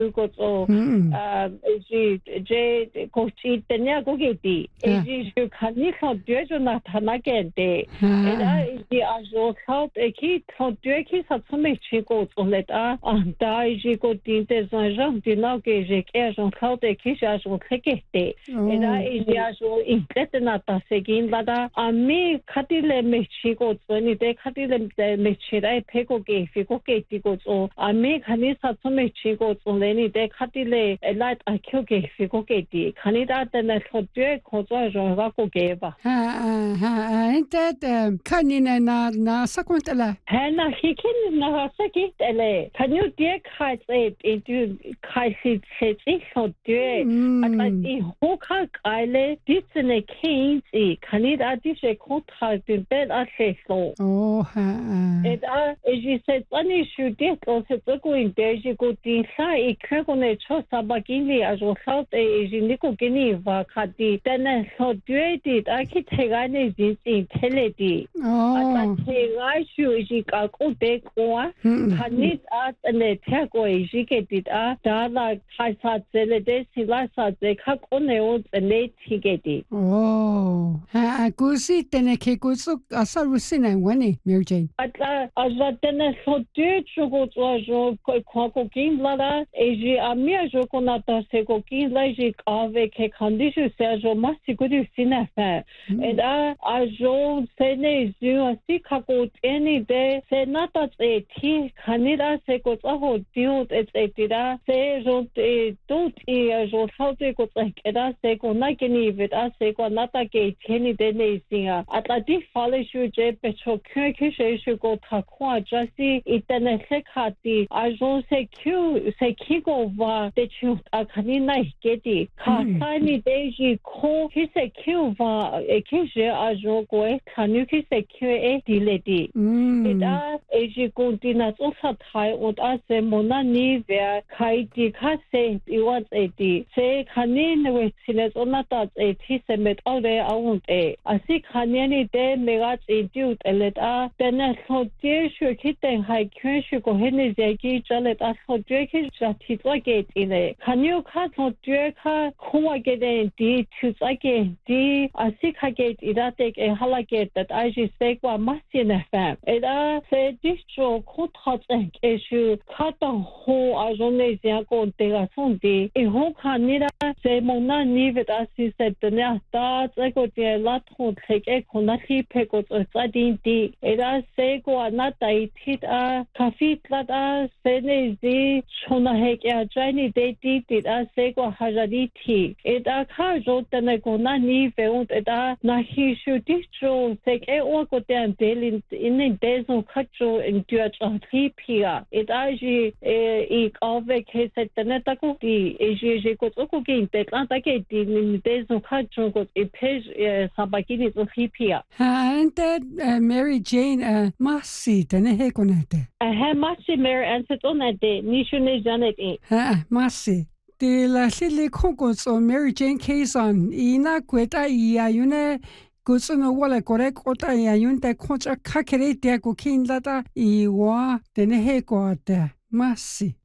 got so je coach tenia go geti eji je khani kho due jo na thana gente era eji ajo khaut eki kho due ki sa tsome chi go tsoleta da eji go tinte zanjam dina ke je ke jon khaut eki ajo khekete era eji ajo intletna ta segin lada ami khatile me chi go tsoni de khatile me chi dai pheko ke fiko ke ti go so ami khani sa tsome chi go tsoleni de khatile light akyo ke fiko ke ti khani da na kho due kho zo jo ga ko ke ba انت كانينا نا سكونتلا هنا هيكين نا سكيتله كانيو دي كايت انتو كايت سيتي خو دي اتي هو كا قايله ديتسنه كينزي كاني دا دي شي كونتراكت بين اسيسو ادا اجي سيتاني شو دي تو سيتو ان ديجي كو دي سا اكرغونه چو ساباكيني اجو خاوت اجي نيكو كيني وا كاتي تنه خو دي دي اكي تيغاني زين تيليدي I should she got go big or can it at and the takeaway she get it at like Taisa Zelades, Hilasa, the cock on the old and late he get it. Oh, I go see Teneke Gusu, a Sarusin and Winnie, Mary Jane. But as that then a so dear chocos was your cooking lada, Asia, a mere joconata seco king, like Ave condition says your must good in affair. And I don't say you a sick any day, say not that a tea, Canada se got a whole deal, it's a tida, say, don't ear, how they got like it, I say, go like any of it, I say, go not a gate, any day, singer. At a deep follow you, J. Petro Kirkish, you go Takwa, just see it, then a secati, I don't say Q, say Kigo, that you a canina get it. Kasani Deji, call, he said Q, a kisha, I don't go, can you kiss a Q, lady. It asked Asia Gundinas also tie would ask them Mona Nivea, Kaiti Kase, it was a D. Say Kanin with Silas or not as a Tissemet all day I won't a. I see Kanyani de Megat a dude a let us, then I thought dear should hit and high Kirshu go Henry Zaki, Jalet as for Drake that his gate in a. Can you cut for Draka, Kuma get a D to Zaki D? I see Kagate, it take a halagate that I just say what must in a fam. It said distro could hot and issue cut a whole as only Ziago de la Sundi. In who can neither say Mona leave it as he said the next starts. I got the lot who take a conati pecos or studying D. It say go not I tit a coffee that say the Chona hek a Johnny they did it as say go hazadi tea. It a car wrote the Negona leave it na he should distro take a walk down daily in the days of culture and Dutch on 3 p.m. It actually is all the case at the Netaco, the Asia got cooking, the Atlantic in the days of culture got a page Sabakinis of 3 p.m. And that Mary Jane Massy, Teneheconete. I have Massy Mary answered on that day, Nishune Janet. Massy. De la Silly Cocos or Mary Jane Kazon, Ina Queta Iune. Kusuno wala korek ota ya yunte kocha kakere te ko kin lata I wa tenehe ko ate masi